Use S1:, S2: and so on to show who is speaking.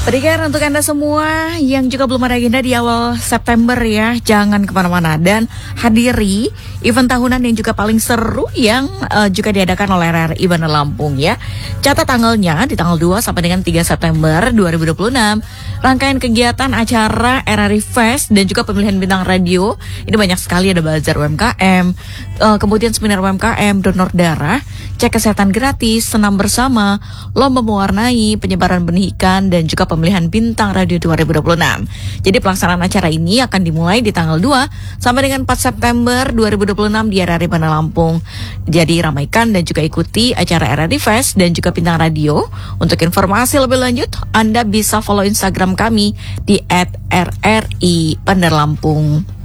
S1: Berikan untuk Anda semua yang juga belum ada agenda di awal September ya, jangan kemana-mana dan hadiri event tahunan yang juga paling seru yang juga diadakan oleh RRI Bandar Lampung ya. Catat tanggalnya di tanggal 2 sampai dengan 3 September 2026. Rangkaian kegiatan acara RRI Fest dan juga pemilihan bintang radio. Ini banyak sekali, ada bazar UMKM, kemudian seminar UMKM, donor darah, cek kesehatan gratis, senam bersama, lomba mewarnai, penyebaran benih ikan, dan juga pemilihan bintang radio 2026. Jadi pelaksanaan acara ini akan dimulai di tanggal 2 sampai dengan 4 September 2026 di RRI Bandar Lampung. Jadi ramaikan dan juga ikuti acara RRI Fest dan juga bintang radio. Untuk informasi lebih lanjut, Anda bisa follow Instagram kami di @RRI Bandar Lampung.